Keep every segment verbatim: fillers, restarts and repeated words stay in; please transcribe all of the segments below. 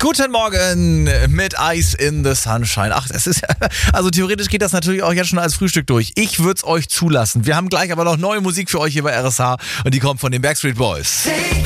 Guten Morgen mit Ice in the Sunshine. Ach, das ist ja, also theoretisch geht das natürlich auch jetzt schon als Frühstück durch. Ich würde es euch zulassen. Wir haben gleich aber noch neue Musik für euch hier bei R S H und die kommt von den Backstreet Boys.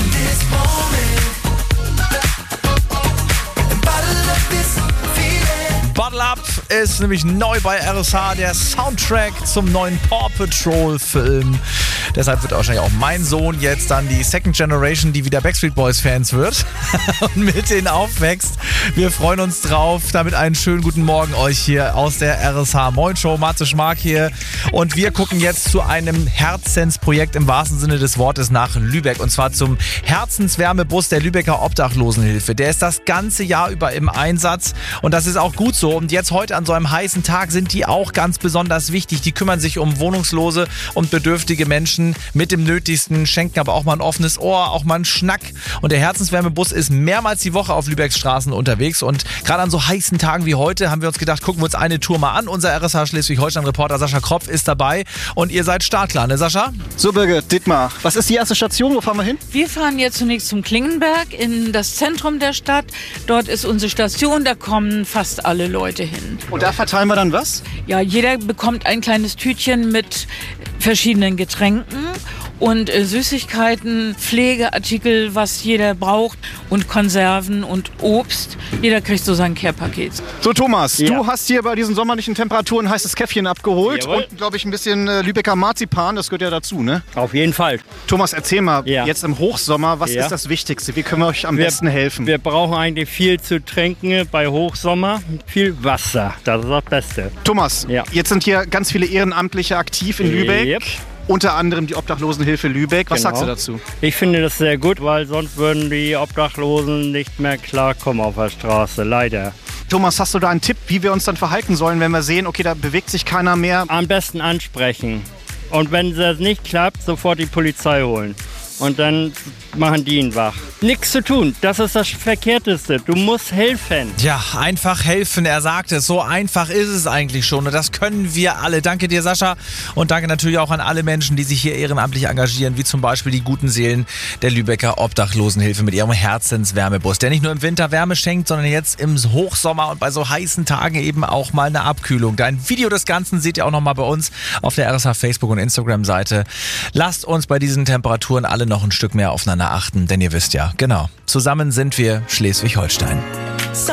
Bottle Up ist nämlich neu bei R S H, der Soundtrack zum neuen Paw Patrol Film. Deshalb wird wahrscheinlich auch mein Sohn jetzt dann die Second Generation, die wieder Backstreet Boys Fans wird und mit denen aufwächst. Wir freuen uns drauf. Damit einen schönen guten Morgen euch hier aus der R S H Moin Show. Matze Schmark hier. Und wir gucken jetzt zu einem Herzensprojekt im wahrsten Sinne des Wortes nach Lübeck. Und zwar zum Herzenswärmebus der Lübecker Obdachlosenhilfe. Der ist das ganze Jahr über im Einsatz und das ist auch gut so. Und jetzt heute an so einem heißen Tag sind die auch ganz besonders wichtig. Die kümmern sich um wohnungslose und bedürftige Menschen mit dem Nötigsten, schenken aber auch mal ein offenes Ohr, auch mal einen Schnack. Und der Herzenswärmebus ist mehrmals die Woche auf Lübecks Straßen unterwegs. Und gerade an so heißen Tagen wie heute haben wir uns gedacht, gucken wir uns eine Tour mal an. Unser R S H Schleswig-Holstein-Reporter Sascha Kropf ist dabei. Und ihr seid startklar, ne Sascha? So Birgit, Dietmar, was ist die erste Station? Wo fahren wir hin? Wir fahren jetzt zunächst zum Klingenberg in das Zentrum der Stadt. Dort ist unsere Station, da kommen fast alle Leute hin. Und da verteilen wir dann was? Ja, jeder bekommt ein kleines Tütchen mit verschiedenen Getränken und äh, Süßigkeiten, Pflegeartikel, was jeder braucht und Konserven und Obst. Jeder kriegt so sein Care-Paket. So Thomas, Ja. du hast hier bei diesen sommerlichen Temperaturen ein heißes Käffchen abgeholt. Jawohl. Und glaube ich ein bisschen äh, Lübecker Marzipan, das gehört ja dazu, ne? Auf jeden Fall. Thomas, erzähl mal, Ja. jetzt im Hochsommer, was Ja. ist das Wichtigste? Wie können wir euch am Wir- besten helfen? Wir brauchen eigentlich viel zu trinken bei Hochsommer. Viel Wasser, das ist das Beste. Thomas, Ja. jetzt sind hier ganz viele Ehrenamtliche aktiv in Lübeck. Yep. Unter anderem die Obdachlosenhilfe Lübeck. Was Genau. sagst du dazu? Ich finde das sehr gut, weil sonst würden die Obdachlosen nicht mehr klarkommen auf der Straße, leider. Thomas, hast du da einen Tipp, wie wir uns dann verhalten sollen, wenn wir sehen, okay, da bewegt sich keiner mehr? Am besten ansprechen. Und wenn das nicht klappt, sofort die Polizei holen. Und dann machen die ihn wach. Nichts zu tun, das ist das Verkehrteste. Du musst helfen. Ja, einfach helfen. Er sagt es. So einfach ist es eigentlich schon. Und das können wir alle. Danke dir, Sascha. Und danke natürlich auch an alle Menschen, die sich hier ehrenamtlich engagieren, wie zum Beispiel die guten Seelen der Lübecker Obdachlosenhilfe mit ihrem Herzenswärmebus, der nicht nur im Winter Wärme schenkt, sondern jetzt im Hochsommer und bei so heißen Tagen eben auch mal eine Abkühlung. Ein Video des Ganzen seht ihr auch nochmal bei uns auf der R S H Facebook- und Instagram-Seite. Lasst uns bei diesen Temperaturen alle noch ein Stück mehr aufeinander achten, denn ihr wisst ja, genau, zusammen sind wir Schleswig-Holstein.